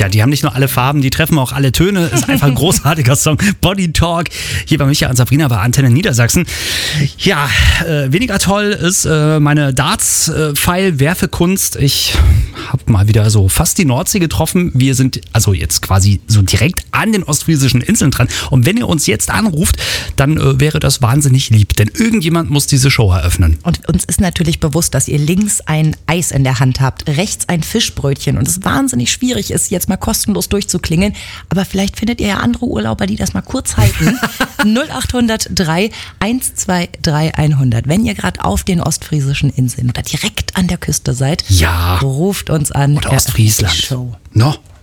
Ja, die haben nicht nur alle Farben, die treffen auch alle Töne. Ist einfach ein großartiger Song. Body Talk. Hier bei Micha und Sabrina bei Antenne Niedersachsen. Ja, weniger toll ist meine Darts-Pfeil-Werfekunst. Ich habe mal wieder so fast die Nordsee getroffen. Wir sind also jetzt quasi so direkt an den ostfriesischen Inseln dran. Und wenn ihr uns jetzt anruft, dann wäre das wahnsinnig lieb. Denn irgendjemand muss diese Show eröffnen. Und uns ist natürlich bewusst, dass ihr links ein Eis in der Hand habt, rechts ein Fischbrötchen und es wahnsinnig schwierig ist, jetzt mal kostenlos durchzuklingeln. Aber vielleicht findet ihr ja andere Urlauber, die das mal kurz halten. 0803 123 100. Wenn ihr gerade auf den ostfriesischen Inseln oder direkt an der Küste seid, ja, ruft uns an. Oder Ostfriesland. Show. No.